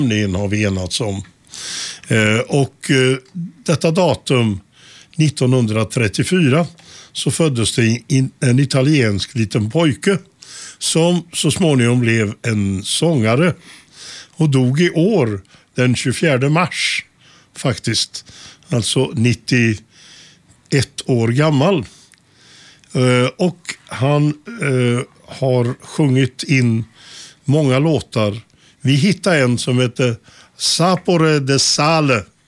har vi enats om. Detta datum 1934 så föddes det en italiensk liten pojke som så småningom blev en sångare och dog i år den 24 mars faktiskt, alltså 91 år gammal. Och han har sjungit in många låtar. Vi hittade en som heter Sapore de Sale